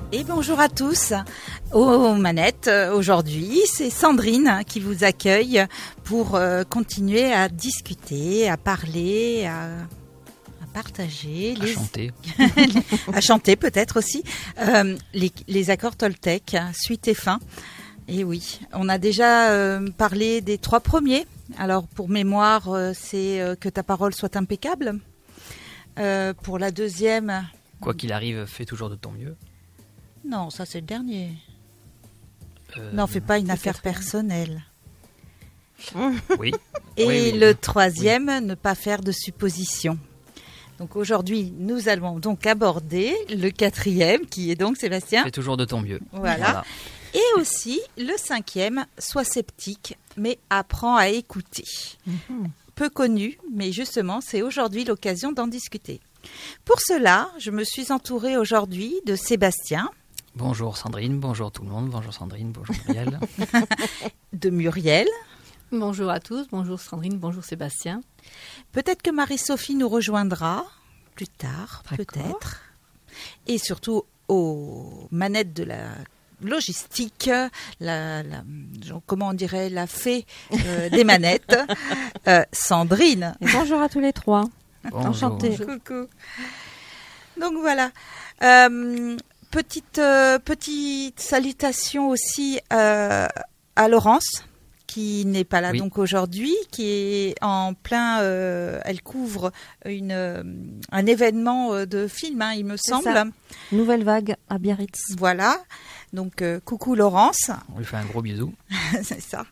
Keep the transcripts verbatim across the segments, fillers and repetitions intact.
Et bonjour à tous. Aux manettes, aujourd'hui, c'est Sandrine qui vous accueille pour euh, continuer à discuter, à parler, à, à partager. À les... chanter. à chanter peut-être aussi. Euh, les, les accords Toltec, suite et fin. Et oui, on a déjà euh, parlé des trois premiers. Alors pour mémoire, euh, c'est euh, que ta parole soit impeccable. Euh, pour la deuxième... Quoi qu'il arrive, fais toujours de ton mieux. Non, ça c'est le dernier. Euh, N'en fais pas une affaire personnelle. Oui. Et oui, oui, le oui. troisième, oui. Ne pas faire de suppositions. Donc aujourd'hui, nous allons donc aborder le quatrième, qui est donc Sébastien. Fais toujours de ton mieux. Voilà. voilà. Et aussi le cinquième, sois sceptique, mais apprends à écouter. Mm-hmm. Peu connu, mais justement, c'est aujourd'hui l'occasion d'en discuter. Pour cela, je me suis entourée aujourd'hui de Sébastien. Bonjour Sandrine, bonjour tout le monde, bonjour Sandrine, bonjour Muriel. De Muriel. Bonjour à tous, bonjour Sandrine, bonjour Sébastien. Peut-être que Marie-Sophie nous rejoindra plus tard, D'accord. peut-être. Et surtout aux manettes de la logistique, la, la, comment on dirait, la fée euh, des manettes, euh, Sandrine. Et bonjour à tous les trois. Bonjour. Enchantée. Coucou. Donc voilà. Euh, petite, euh, petite salutation aussi euh, à Laurence, qui n'est pas là oui. donc aujourd'hui, qui est en plein. Euh, elle couvre une, euh, un événement de film, hein, il me C'est semble. Ça. Nouvelle vague à Biarritz. Voilà. Donc euh, coucou Laurence. On lui fait un gros bisou. C'est ça.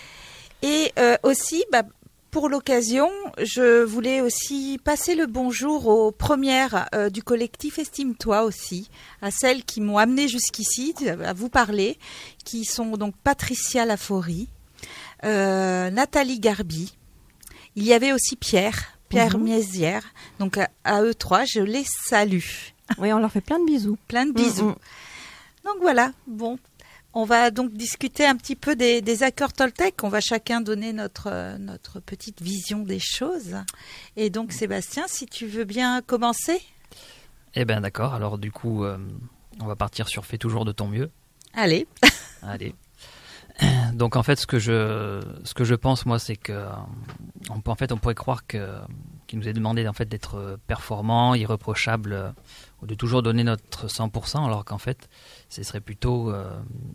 Et euh, aussi. Bah, Pour l'occasion, je voulais aussi passer le bonjour aux premières euh, du collectif Estime-toi aussi, à celles qui m'ont amené jusqu'ici à vous parler, qui sont donc Patricia Laforie, euh, Nathalie Garbi. Il y avait aussi Pierre, Pierre mmh. Mézières. Donc à, à eux trois, je les salue. Oui, on leur fait plein de bisous. Plein de bisous. Mmh. Donc voilà, bon. On va donc discuter un petit peu des, des accords Toltec. On va chacun donner notre, notre petite vision des choses. Et donc, Sébastien, si tu veux bien commencer. Eh bien, d'accord. Alors, du coup, euh, on va partir sur « Fais toujours de ton mieux ». Allez. Allez. Donc, en fait, ce que je, ce que je pense, moi, c'est que on, en fait, on pourrait croire que, qu'il nous est demandé en fait, d'être performant, irréprochable, ou de toujours donner notre cent pour cent, alors qu'en fait, ce serait plutôt euh,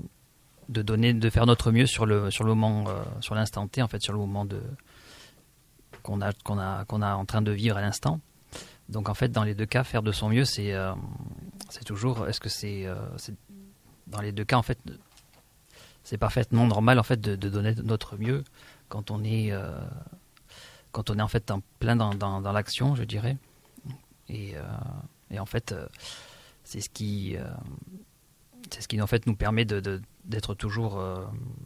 de donner, de faire notre mieux sur le sur le moment, euh, sur l'instant T, en fait, sur le moment de qu'on a qu'on a qu'on a en train de vivre à l'instant. Donc en fait, dans les deux cas, faire de son mieux, c'est euh, c'est toujours. Est-ce que c'est, euh, c'est dans les deux cas en fait, c'est parfaitement normal en fait de, de donner notre mieux quand on est euh, quand on est en fait en plein dans dans, dans l'action, je dirais. Et, euh, et en fait, euh, c'est ce qui euh, c'est ce qui en fait nous permet de, de d'être toujours euh,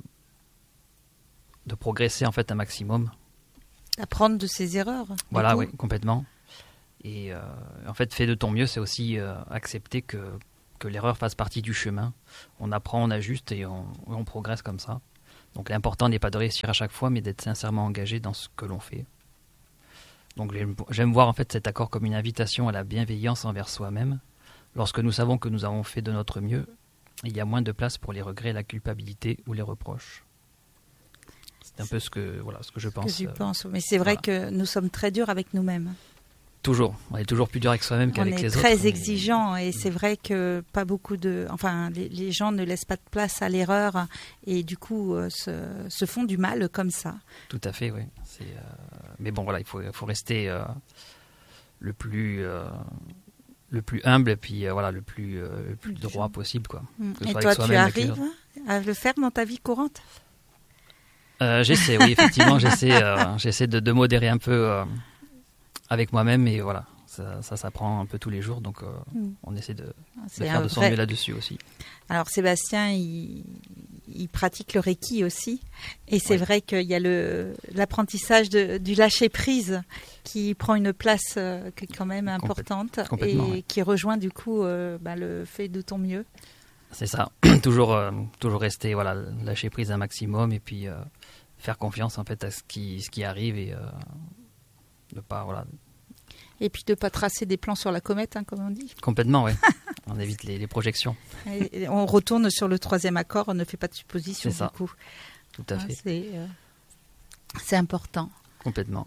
de progresser en fait un maximum. Apprendre de ses erreurs. Voilà, oui, complètement. Et euh, en fait, fais de ton mieux, c'est aussi euh, accepter que que l'erreur fasse partie du chemin. On apprend, on ajuste et on, on progresse comme ça. Donc l'important n'est pas de réussir à chaque fois, mais d'être sincèrement engagé dans ce que l'on fait. Donc j'aime, j'aime voir en fait cet accord comme une invitation à la bienveillance envers soi-même. Lorsque nous savons que nous avons fait de notre mieux, il y a moins de place pour les regrets, la culpabilité ou les reproches. C'est un peu ce que, voilà, ce que je pense. Ce que tu penses. Mais c'est vrai voilà. que nous sommes très durs avec nous-mêmes. Toujours. On est toujours plus dur avec soi-même qu'avec les autres. On est très exigeant mais... et c'est vrai que pas beaucoup de... Enfin, les, les gens ne laissent pas de place à l'erreur et du coup euh, se, se font du mal comme ça. Tout à fait, oui. C'est, euh... Mais bon, voilà, il faut, il faut rester euh, le plus... Euh... le plus humble et puis euh, voilà, le plus, euh, le plus droit possible, quoi. Mmh. Et toi, tu arrives à le faire dans ta vie courante ? euh, J'essaie, oui, effectivement, j'essaie, euh, j'essaie de, de modérer un peu... Euh... avec moi-même et voilà, ça, ça s'apprend un peu tous les jours, donc euh, mmh. on essaie de, de faire de son vrai... mieux là-dessus aussi. Alors Sébastien, il, il pratique le Reiki aussi, et c'est oui. vrai qu'il y a le, l'apprentissage de, du lâcher-prise qui prend une place euh, qui est quand même importante Complète, et ouais. qui rejoint du coup euh, bah, le fait de ton mieux. C'est ça, toujours, euh, toujours rester, voilà, lâcher-prise un maximum et puis euh, faire confiance en fait à ce qui, ce qui arrive et... Euh, de pas voilà et puis de pas tracer des plans sur la comète, hein, comme on dit. Complètement, oui. On évite les, les projections. Et, et on retourne sur le troisième accord, on ne fait pas de supposition C'est ça. du coup. Tout à Ah, fait. c'est, euh, c'est important. Complètement.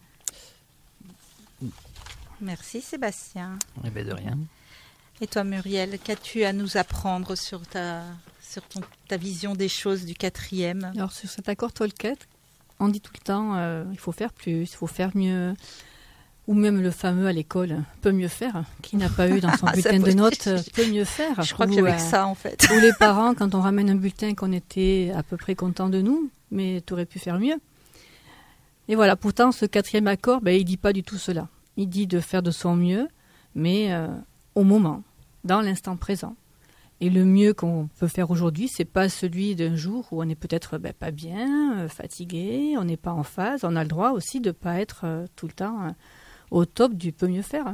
Merci Sébastien. Eh bien, de rien. Et toi Muriel, qu'as-tu à nous apprendre sur ta, sur ton, ta vision des choses du quatrième? Alors sur cet accord Tolkien, on dit tout le temps euh, il faut faire plus, il faut faire mieux, ou même le fameux à l'école peut mieux faire, qui n'a pas eu dans son Ah, ça bulletin de peut- notes euh, peut mieux faire. Je crois que Ou, j'avais euh, que ça en fait. Ou les parents, quand on ramène un bulletin, qu'on était à peu près content de nous, mais tu aurais pu faire mieux. Et voilà, pourtant ce quatrième accord, ben, il dit pas du tout cela. Il dit de faire de son mieux, mais euh, au moment, dans l'instant présent. Et le mieux qu'on peut faire aujourd'hui, c'est pas celui d'un jour où on est peut-être ben, pas bien, euh, fatigué, on n'est pas en phase. On a le droit aussi de pas être euh, tout le temps euh, au top du peut mieux faire.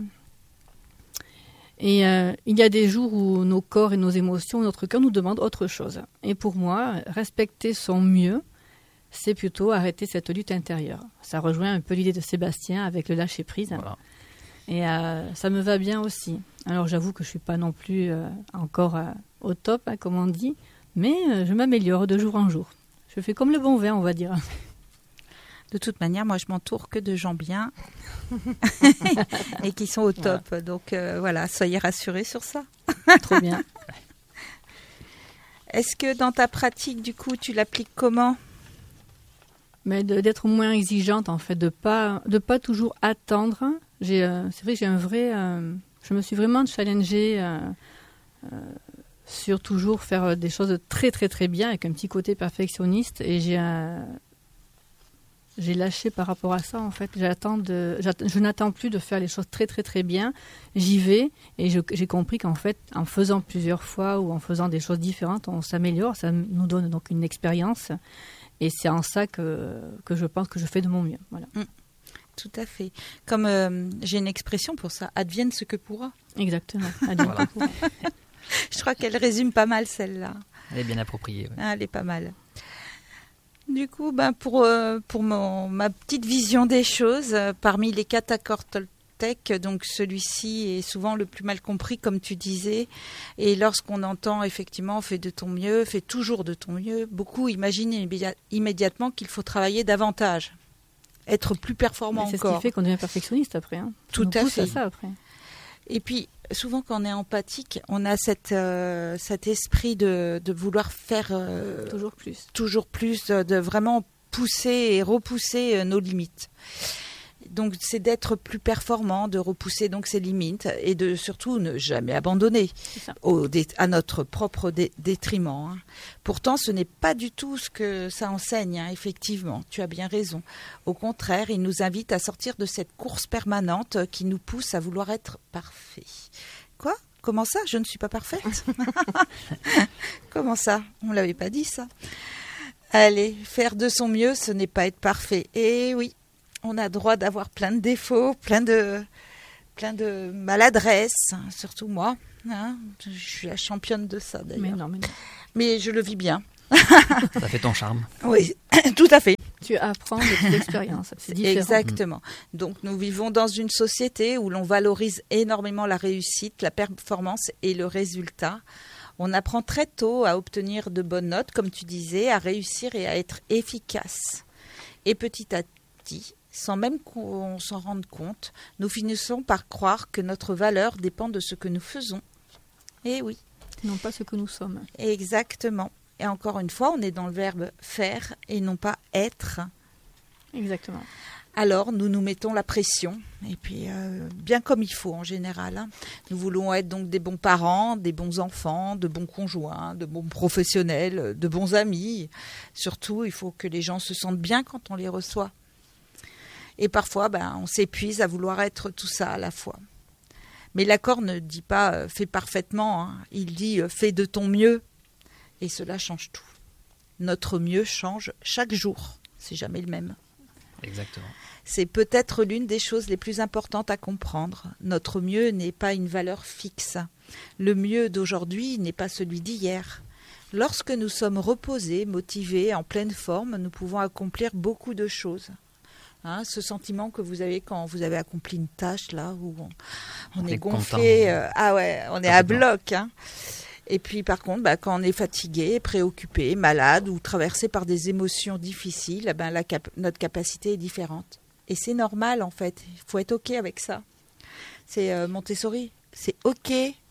Et euh, il y a des jours où nos corps et nos émotions, notre cœur nous demandent autre chose. Et pour moi, respecter son mieux, c'est plutôt arrêter cette lutte intérieure. Ça rejoint un peu l'idée de Sébastien avec le lâcher-prise. Voilà. Et euh, ça me va bien aussi. Alors j'avoue que je ne suis pas non plus euh, encore euh, au top, hein, comme on dit, mais euh, je m'améliore de jour en jour. Je fais comme le bon vin, on va dire. De toute manière, moi je m'entoure que de gens bien et qui sont au top. Voilà. Donc euh, voilà, soyez rassurés sur ça. Trop bien. Est-ce que dans ta pratique, du coup, tu l'appliques comment ? Mais de, d'être moins exigeante, en fait, de pas de pas toujours attendre. J'ai, euh, c'est vrai que j'ai un vrai... Euh, je me suis vraiment challengée euh, euh, sur toujours faire des choses très, très, très bien, avec un petit côté perfectionniste. Et j'ai, euh, j'ai lâché par rapport à ça, en fait. J'attends de, j'attends, je n'attends plus de faire les choses très, très, très bien. J'y vais et je, j'ai compris qu'en fait, en faisant plusieurs fois ou en faisant des choses différentes, on s'améliore. Ça nous donne donc une expérience. Et c'est en ça que, que je pense que je fais de mon mieux. Voilà. Mmh, tout à fait. Comme euh, j'ai une expression pour ça, advienne ce que pourra. Exactement. Advienne Voilà. ce que pourra. Je crois qu'elle résume pas mal celle-là. Elle est bien appropriée. Ouais. Ah, elle est pas mal. Du coup, ben pour, euh, pour mon, ma petite vision des choses, euh, parmi les quatre accords Toltec, donc celui-ci est souvent le plus mal compris, comme tu disais. Et lorsqu'on entend effectivement « fais de ton mieux »,« fais toujours de ton mieux », beaucoup imaginent immédiat- immédiatement qu'il faut travailler davantage, être plus performant Mais c'est encore. ce qui fait qu'on devient perfectionniste après. Hein. Ça Tout nous à pousse fait. à ça après. Et puis, souvent quand on est empathique, on a cette, euh, cet esprit de, de vouloir faire euh, Toujours plus. toujours plus, de, de vraiment pousser et repousser euh, nos limites. Donc, c'est d'être plus performant, de repousser donc ses limites et de surtout ne jamais abandonner C'est ça. au, dé- à notre propre dé- détriment. Hein. Pourtant, ce n'est pas du tout ce que ça enseigne, hein, effectivement. Tu as bien raison. Au contraire, il nous invite à sortir de cette course permanente qui nous pousse à vouloir être parfait. Quoi ? Comment ça ? Je ne suis pas parfaite ? Comment ça ? On ne l'avait pas dit, ça. Allez, faire de son mieux, ce n'est pas être parfait. Et oui, on a droit d'avoir plein de défauts, plein de, plein de maladresses, hein, surtout moi. Hein. Je suis la championne de ça, d'ailleurs. Mais non, mais non. Mais je le vis bien. Ça fait ton charme. Oui, tout à fait. Tu apprends de tes expériences. C'est différent. Exactement. Donc nous vivons dans une société où l'on valorise énormément la réussite, la performance et le résultat. On apprend très tôt à obtenir de bonnes notes, comme tu disais, à réussir et à être efficace. Et petit à petit, sans même qu'on s'en rende compte, nous finissons par croire que notre valeur dépend de ce que nous faisons. Et oui, Non pas ce que nous sommes. exactement. Et encore une fois, on est dans le verbe faire et non pas être. Exactement. Alors, nous nous mettons la pression, et puis euh, bien comme il faut en général. Hein. Nous voulons être donc des bons parents, des bons enfants, de bons conjoints, de bons professionnels, de bons amis. Surtout, il faut que les gens se sentent bien quand on les reçoit. Et parfois, ben, on s'épuise à vouloir être tout ça à la fois. Mais l'accord ne dit pas euh, « fais parfaitement hein. », il dit euh, « fais de ton mieux ». Et cela change tout. Notre mieux change chaque jour, c'est jamais le même. Exactement. C'est peut-être l'une des choses les plus importantes à comprendre. Notre mieux n'est pas une valeur fixe. Le mieux d'aujourd'hui n'est pas celui d'hier. Lorsque nous sommes reposés, motivés, en pleine forme, nous pouvons accomplir beaucoup de choses. Hein, ce sentiment que vous avez quand vous avez accompli une tâche, là, où on, on, on est, est gonflé. Euh, ah ouais, on est à bloc. Hein. Et puis, par contre, bah, quand on est fatigué, préoccupé, malade ou traversé par des émotions difficiles, ben, la cap- notre capacité est différente. Et c'est normal, en fait. Il faut être OK avec ça. C'est euh, Montessori. C'est OK.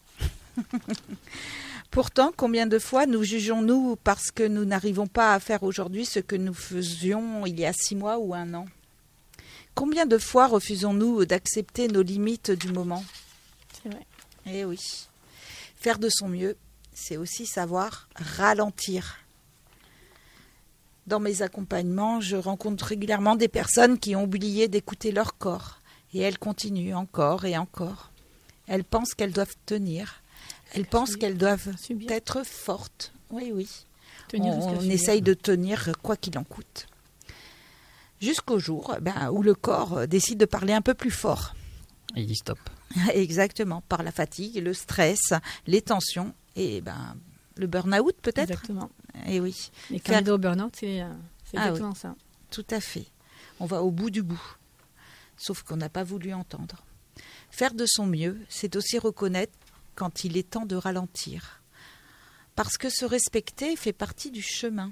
Pourtant, combien de fois nous jugeons-nous parce que nous n'arrivons pas à faire aujourd'hui ce que nous faisions il y a six mois ou un an ? Combien de fois refusons-nous d'accepter nos limites du moment ? C'est vrai. Eh oui. Faire de son mieux, c'est aussi savoir ralentir. Dans mes accompagnements, je rencontre régulièrement des personnes qui ont oublié d'écouter leur corps. Et elles continuent encore et encore. Elles pensent qu'elles doivent tenir. Elles pensent qu'elles doivent être fortes. Oui, oui. Tenir on on essaye de tenir quoi qu'il en coûte. Jusqu'au jour ben, où le corps décide de parler un peu plus fort. Et il dit stop. Exactement, par la fatigue, le stress, les tensions et ben, le burn-out peut-être. Exactement. Et oui. Les candidats Faire... au burn-out, c'est, c'est ah, exactement oui. ça. Tout à fait. On va au bout du bout. Sauf qu'on n'a pas voulu entendre. Faire de son mieux, c'est aussi reconnaître quand il est temps de ralentir. Parce que se respecter fait partie du chemin.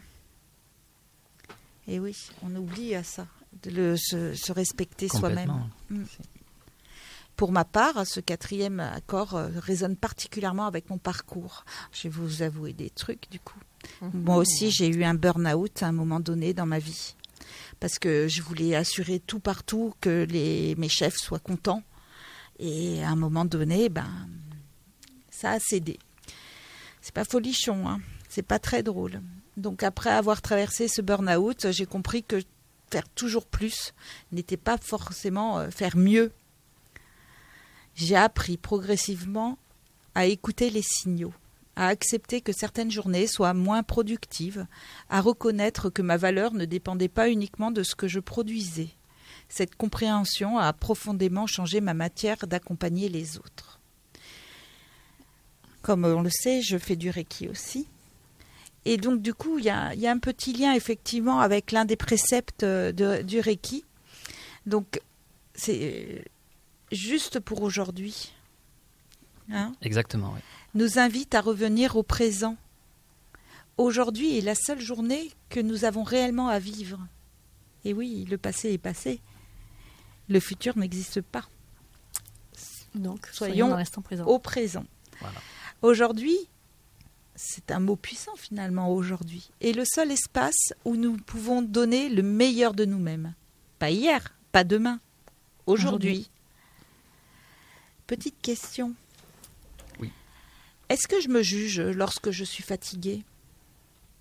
Et oui, on oublie à ça, de le, se, se respecter soi-même. Mm. Pour ma part, ce quatrième accord euh, résonne particulièrement avec mon parcours. Je vais vous avouer des trucs, du coup. Mm-hmm. Moi aussi, j'ai eu un burn-out à un moment donné dans ma vie. Parce que je voulais assurer tout partout que les, mes chefs soient contents. Et à un moment donné, ben, ça a cédé. C'est pas folichon, hein. C'est pas très drôle. Donc après avoir traversé ce burn-out, j'ai compris que faire toujours plus n'était pas forcément euh, faire mieux. J'ai appris progressivement à écouter les signaux, à accepter que certaines journées soient moins productives, à reconnaître que ma valeur ne dépendait pas uniquement de ce que je produisais. Cette compréhension a profondément changé ma matière d'accompagner les autres. Comme on le sait, je fais du Reiki aussi. Et donc, du coup, il y a, y a un petit lien, effectivement, avec l'un des préceptes de, du Reiki. Donc, c'est juste pour aujourd'hui. Hein ? Exactement, oui. Nous invite à revenir au présent. Aujourd'hui est la seule journée que nous avons réellement à vivre. Et oui, le passé est passé. Le futur n'existe pas. Donc, soyons, soyons restant présent. au présent. Voilà. Aujourd'hui, c'est un mot puissant finalement, aujourd'hui. Et le seul espace où nous pouvons donner le meilleur de nous-mêmes. Pas hier, pas demain. Aujourd'hui. aujourd'hui. Petite question. Oui. Est-ce que je me juge lorsque je suis fatiguée ? Alors ?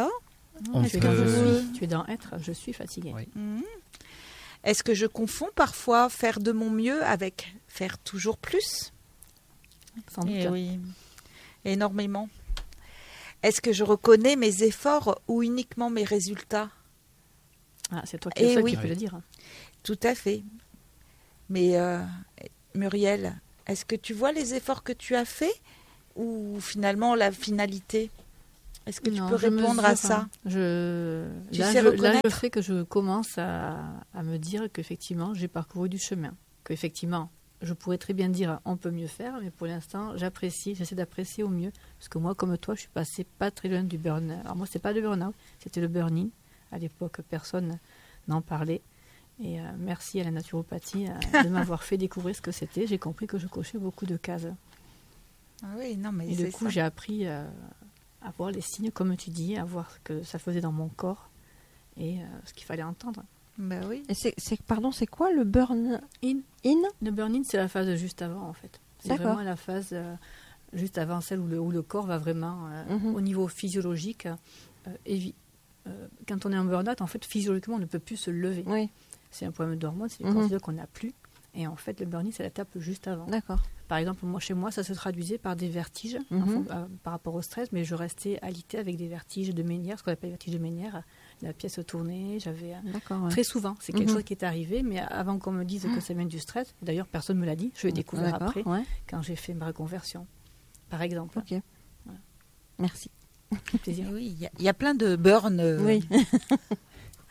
On Est-ce peut... que je suis ? Tu es dans être, je suis fatiguée. Oui. Mmh. Est-ce que je confonds parfois faire de mon mieux avec faire toujours plus ? Sans doute. Eh oui, énormément. Est-ce que je reconnais mes efforts ou uniquement mes résultats ? Ah, c'est toi qui, eh oui. qui peux le dire. Tout à fait. Mais euh, Muriel, est-ce que tu vois les efforts que tu as faits ou finalement la finalité ? Est-ce que non, tu peux répondre mesure, à ça ? hein. je... Tu là, sais je, reconnaître ? Là, le fait que je commence à, à me dire qu'effectivement, j'ai parcouru du chemin. Qu'effectivement, je pourrais très bien dire on peut mieux faire, mais pour l'instant, j'apprécie, j'essaie d'apprécier au mieux. Parce que moi, comme toi, je suis passée pas très loin du burn-out. Alors moi, c'était pas le burn-out, c'était le burn-in. À l'époque, personne n'en parlait. Et euh, merci à la naturopathie euh, de m'avoir fait découvrir ce que c'était. J'ai compris que je cochais beaucoup de cases. Ah oui, non, mais Et c'est du coup, ça. j'ai appris euh, à voir les signes, comme tu dis, à voir ce que ça faisait dans mon corps et euh, ce qu'il fallait entendre. Bah oui. Et c'est, c'est, pardon, c'est quoi le burn-in in Le burn-in, c'est la phase juste avant, en fait. C'est D'accord. vraiment la phase euh, juste avant celle où le, où le corps va vraiment, euh, Mhm. au niveau physiologique, euh, évi- euh, quand on est en burn-out, en fait, physiologiquement, on ne peut plus se lever. Oui, C'est un problème d'hormones, c'est des Mhm. cortisols qu'on n'a plus. Et en fait, le burn-in, c'est l'étape juste avant. d'accord. Par exemple, moi, chez moi, ça se traduisait par des vertiges Mhm. en fond- euh, par rapport au stress, mais je restais alitée avec des vertiges de Ménière, ce qu'on appelle les vertiges de Ménière. La pièce tournait, j'avais... euh, D'accord, ouais. Très souvent, c'est quelque Mhm. chose qui est arrivé, mais avant qu'on me dise que ça vient du stress, et d'ailleurs personne ne me l'a dit, je l'ai découvert D'accord, après, ouais. quand j'ai fait ma reconversion, par exemple. Ok. Merci. Plaisir. Oui, il y, a- il y a plein de burn. euh, Oui.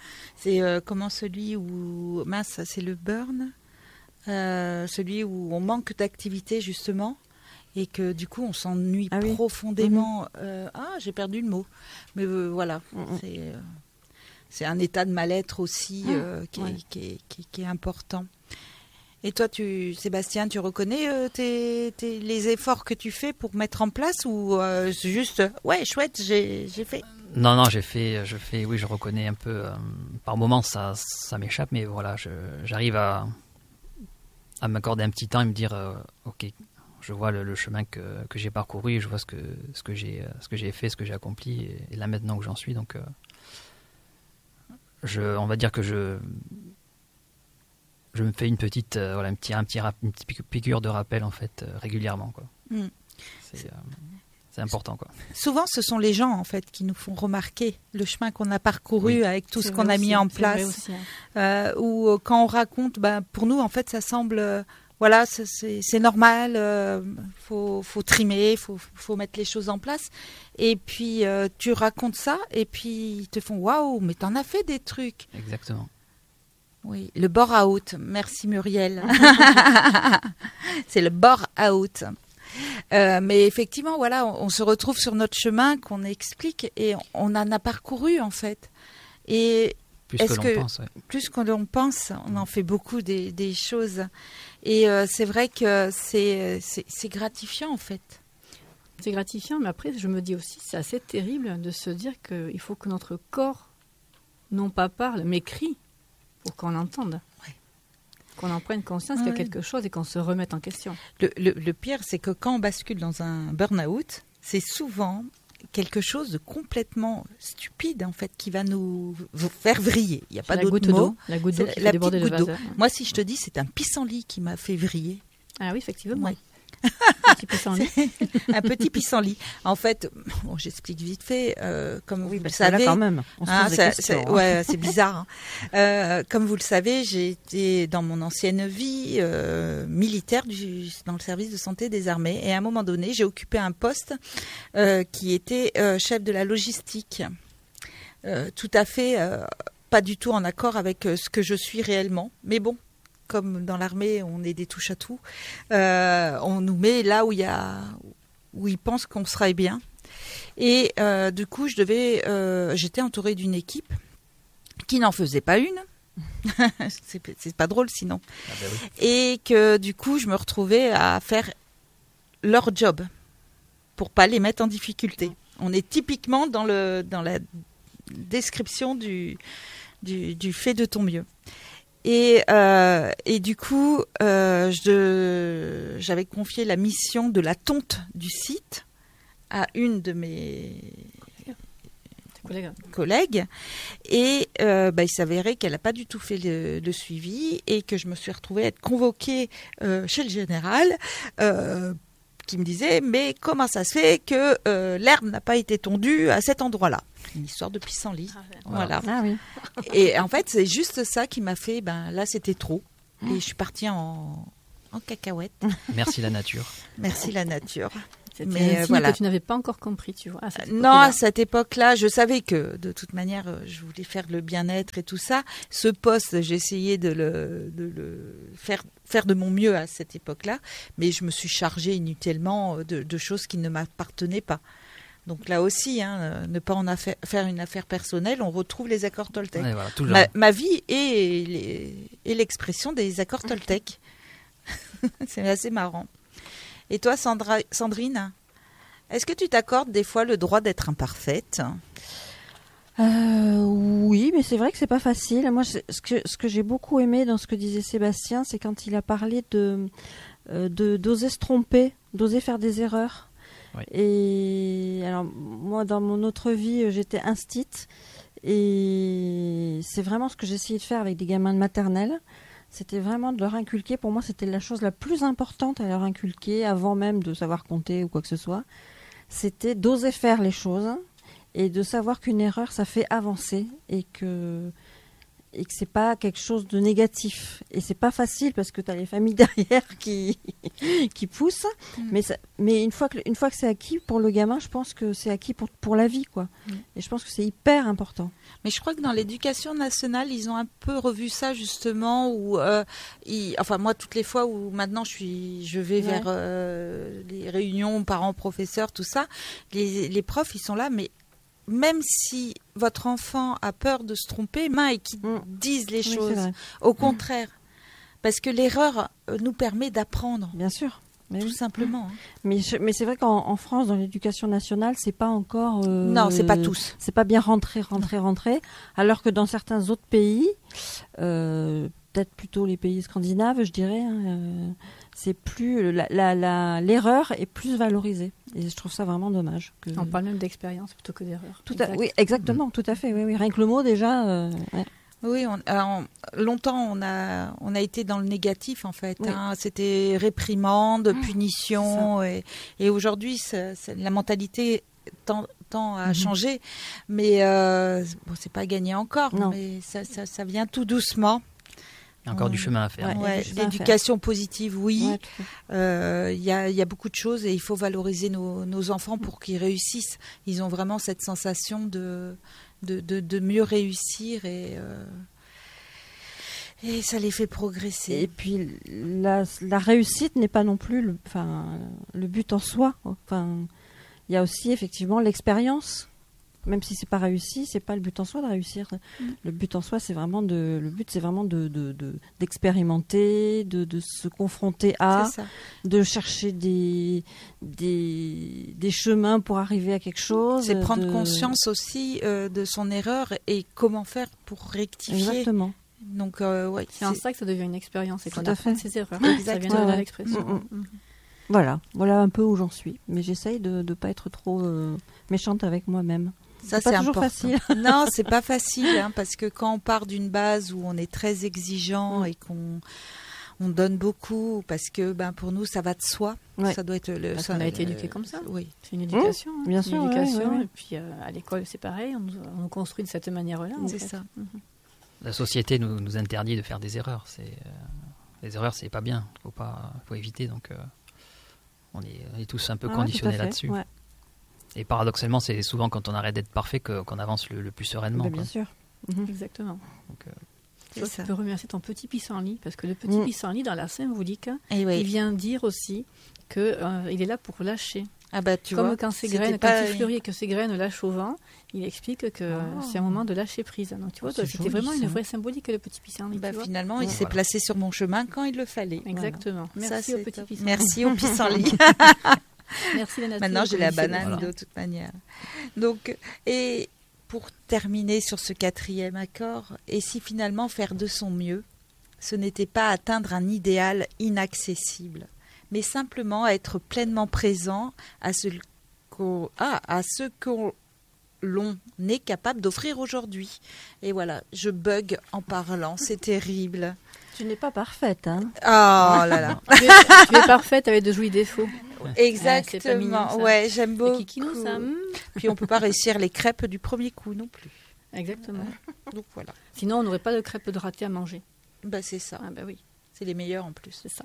C'est euh, comment celui où mince, c'est le burn, euh, celui où on manque d'activité justement et que du coup on s'ennuie ah oui. profondément. Mmh. Euh, ah, j'ai perdu le mot, mais euh, voilà, mmh. c'est euh, c'est un état de mal-être aussi euh, qui, ouais. est, qui, est, qui, est, qui est important. Et toi, tu, Sébastien, tu reconnais euh, tes, tes, les efforts que tu fais pour mettre en place ou euh, juste, ouais, chouette, j'ai, j'ai fait. Non, non, j'ai fait, je fais, oui, je reconnais un peu. Euh, par moments, ça, ça m'échappe, mais voilà, je, j'arrive à, à m'accorder un petit temps et me dire, euh, ok, je vois le, le chemin que, que j'ai parcouru, je vois ce que, ce que j'ai, ce que j'ai fait, ce que j'ai accompli, et, et là maintenant où j'en suis, donc, euh, je, on va dire que je je me fais une petite, euh, voilà, un petit, un petit, une petite piqûre de rappel en fait euh, régulièrement, quoi. Mm. C'est, euh, c'est important, quoi. Souvent, ce sont les gens en fait qui nous font remarquer le chemin qu'on a parcouru oui. avec tout c'est ce qu'on a aussi, mis en place. Aussi, hein. euh, ou euh, quand on raconte, ben, pour nous en fait, ça semble, euh, voilà, c'est, c'est, c'est normal. Euh, faut, faut trimer, faut, faut mettre les choses en place. Et puis euh, tu racontes ça, et puis ils te font waouh, mais t'en as fait des trucs. Exactement. Oui, le bore-out. Merci Muriel. C'est le bore-out. Euh, mais effectivement, voilà, on, on se retrouve sur notre chemin qu'on explique et on en a parcouru en fait. Et plus est-ce que l'on que, pense, ouais. plus que l'on pense, on en fait beaucoup des, des choses. Et euh, c'est vrai que c'est, c'est, c'est gratifiant en fait. C'est gratifiant, mais après, je me dis aussi, c'est assez terrible de se dire qu'il faut que notre corps, non pas parle, mais crie. Pour qu'on entende, ouais. Qu'on en prenne conscience ouais. qu'il y a quelque chose et qu'on se remette en question. Le, le, le pire, c'est que quand on bascule dans un burn-out, c'est souvent quelque chose de complètement stupide en fait qui va nous faire vriller. Il n'y a pas la d'autre goutte mot. D'eau, la goutte d'eau qui fait déborder le vase. Moi, si je te dis, c'est un pissenlit qui m'a fait vriller. Ah oui, effectivement. Ouais. Un petit pissenlit. Un petit pissenlit. En fait, bon, j'explique vite fait. Euh, comme oui, vous bah le savez, là quand même, on se hein, pose ça, des questions, c'est, hein. ouais, c'est bizarre. Hein. Euh, comme vous le savez, j'ai été dans mon ancienne vie euh, militaire du, dans le service de santé des armées, et à un moment donné, j'ai occupé un poste euh, qui était euh, chef de la logistique. Euh, tout à fait, euh, pas du tout en accord avec euh, ce que je suis réellement, mais bon. Comme dans l'armée, on est des touches à tout. Euh, on nous met là où il y a, où ils pensent qu'on serait bien. Et euh, du coup, je devais, euh, j'étais entourée d'une équipe qui n'en faisait pas une. c'est, c'est pas drôle sinon. Ah ben oui. Et que du coup, je me retrouvais à faire leur job pour pas les mettre en difficulté. On est typiquement dans le dans la description du du, du fais de ton mieux. Et, euh, et du coup, euh, je, j'avais confié la mission de la tonte du site à une de mes collègues. collègues. Et euh, bah, il s'avérait qu'elle n'a pas du tout fait le, le suivi et que je me suis retrouvée à être convoquée euh, chez le général euh, qui me disait « Mais comment ça se fait que euh, l'herbe n'a pas été tondue à cet endroit-là ?» Une histoire de pissenlit. Ah, voilà. Ah, oui. Et en fait, c'est juste ça qui m'a fait, ben là, c'était trop. Et je suis partie en, en cacahuète. Merci la nature. Merci la nature. C'était Mais un signe voilà. que tu n'avais pas encore compris, tu vois. À cette non, à cette époque-là, je savais que de toute manière, je voulais faire le bien-être et tout ça. Ce poste, j'ai essayé de le, de le faire, faire de mon mieux à cette époque-là. Mais je me suis chargée inutilement de, de choses qui ne m'appartenaient pas. Donc là aussi, hein, ne pas en affaire, faire une affaire personnelle, on retrouve les accords Toltec. Ouais, voilà, ma, ma vie est, les, est l'expression des accords Toltec. C'est assez marrant. Et toi, Sandra, Sandrine, est-ce que tu t'accordes des fois le droit d'être imparfaite ? euh, Oui, mais c'est vrai que c'est pas facile. Moi, ce que, ce que j'ai beaucoup aimé dans ce que disait Sébastien, c'est quand il a parlé de, de d'oser se tromper, d'oser faire des erreurs. Oui. Et alors moi dans mon autre vie j'étais instite et c'est vraiment ce que j'ai essayé de faire avec des gamins de maternelle, c'était vraiment de leur inculquer, pour moi c'était la chose la plus importante à leur inculquer avant même de savoir compter ou quoi que ce soit, c'était d'oser faire les choses et de savoir qu'une erreur ça fait avancer et que et que c'est pas quelque chose de négatif. Et c'est pas facile parce que tu as les familles derrière qui qui poussent. Mm. Mais ça, mais une fois que une fois que c'est acquis pour le gamin, je pense que c'est acquis pour pour la vie, quoi. Mm. Et je pense que c'est hyper important. Mais je crois que dans l'éducation nationale, ils ont un peu revu ça justement. Où, euh, ils, enfin moi, toutes les fois où maintenant je suis, je vais ouais. vers euh, les réunions parents-professeurs, tout ça, les les profs, ils sont là, mais même si votre enfant a peur de se tromper, main et qu'ils mmh. disent les oui, choses, au contraire, mmh. parce que l'erreur nous permet d'apprendre. Bien sûr, mais tout oui. simplement. Hein. Mais je, mais c'est vrai qu'en en France, dans l'éducation nationale, c'est pas encore. Euh, non, c'est pas tous. C'est pas bien rentré, rentré, non. rentré. Alors que dans certains autres pays, euh, peut-être plutôt les pays scandinaves, je dirais. Hein, euh, c'est plus la, la, la, l'erreur est plus valorisée et je trouve ça vraiment dommage. Que... On parle même d'expérience plutôt que d'erreur. Tout à, oui, exactement, mmh. tout à fait. Oui, oui. Rien que le mot déjà. Euh, ouais. Oui, on, alors, longtemps on a on a été dans le négatif en fait. Oui. Hein. C'était réprimande, punition et, et aujourd'hui ça, ça, la mentalité tend, tend à mmh. changer, mais euh, bon c'est pas gagné encore, non. mais ça, ça ça vient tout doucement. Il y a encore ouais. du chemin à faire. Ouais, ouais, l'éducation positive, oui. Il ouais, euh, y, a, y a beaucoup de choses et il faut valoriser nos, nos enfants pour qu'ils réussissent. Ils ont vraiment cette sensation de, de, de, de mieux réussir et, euh, et ça les fait progresser. Et puis la, la réussite n'est pas non plus le, enfin, le but en soi. Enfin, il y a aussi effectivement l'expérience. Même si c'est pas réussi, c'est pas le but en soi de réussir. Mmh. Le but en soi, c'est vraiment de, le but, c'est vraiment de, de, de d'expérimenter, de, de se confronter à, de chercher des, des, des chemins pour arriver à quelque chose. C'est prendre de... conscience aussi euh, de son erreur et comment faire pour rectifier. Exactement. Donc, euh, ouais, c'est, c'est en ça que ça devient une expérience et qu'on apprend ses erreurs. Ça vient de ouais. là l'expression. Mmh. Mmh. Voilà, voilà un peu où j'en suis. Mais j'essaye de ne pas être trop euh, méchante avec moi-même. Ça, c'est, c'est pas toujours important. Facile. Non, c'est pas facile, hein, parce que quand on part d'une base où on est très exigeant mmh. et qu'on on donne beaucoup, parce que ben pour nous ça va de soi, ouais. ça doit être le. Parce ça, qu'on a le, été éduqué comme ça. Oui. C'est une éducation. Mmh. Hein. Bien c'est sûr. Une éducation. Ouais, ouais, ouais. Et puis euh, à l'école c'est pareil, on nous, on nous construit de cette manière-là. C'est fait. ça. Mmh. La société nous, nous interdit de faire des erreurs. C'est, euh, les erreurs c'est pas bien. Faut pas, faut éviter. Donc euh, on est, on est tous un peu ah, conditionnés là-dessus. Ouais. Et paradoxalement, c'est souvent quand on arrête d'être parfait que, qu'on avance le, le plus sereinement. Bien sûr. Mmh. Exactement. Donc, euh, toi, tu peux remercier ton petit pissenlit, parce que le petit mmh. pissenlit, dans la symbolique, oui. il vient dire aussi qu'il euh, est là pour lâcher. Ah bah, tu Comme vois, quand, ses graines, quand il fleurit et que ses graines lâchent au vent, il explique que oh. c'est un moment de lâcher prise. Donc, tu vois, c'est c'était joli, vraiment ça. Une vraie symbolique, le petit pissenlit. Bah, tu vois finalement, ouais. il s'est voilà. placé sur mon chemin quand il le fallait. Exactement. Voilà. Merci ça, au petit pissenlit. Merci au pissenlit. Merci la nature. Maintenant, j'ai la banane voilà. de toute manière. Donc, et pour terminer sur ce quatrième accord, et si finalement faire de son mieux, ce n'était pas atteindre un idéal inaccessible, mais simplement être pleinement présent à ce qu'on, ah, à ce que l'on est capable d'offrir aujourd'hui. Et voilà, je bug en parlant, c'est terrible. Tu n'es pas parfaite, hein. Oh là là. tu, es, tu es parfaite avec de jolis défauts. Exactement. Ah, mignon, ouais, j'aime beaucoup. Kikino, ça. Puis on peut pas réussir les crêpes du premier coup non plus. Exactement. Donc voilà. Sinon, on n'aurait pas de crêpes de raté à manger. Bah c'est ça. Ah bah oui. C'est les meilleurs en plus. C'est ça.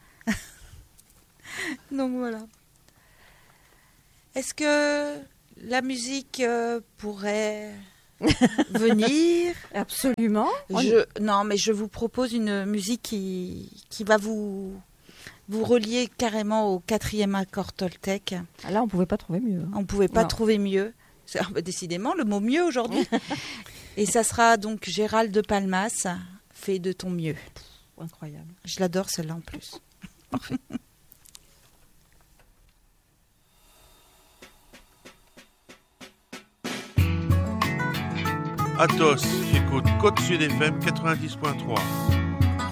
Donc voilà. Est-ce que la musique euh, pourrait venir? Absolument. Je, non, mais je vous propose une musique qui, qui va vous, vous relier carrément au quatrième accord Toltec. Ah là, on ne pouvait pas trouver mieux. Hein. On ne pouvait pas non. trouver mieux. C'est, bah, décidément, le mot mieux aujourd'hui. Et ça sera donc Gérald de Palmas, Fais de ton mieux. Pff, incroyable. Je l'adore celle-là en plus. Parfait. Athos, j'écoute Côte Sud F M quatre-vingt-dix point trois.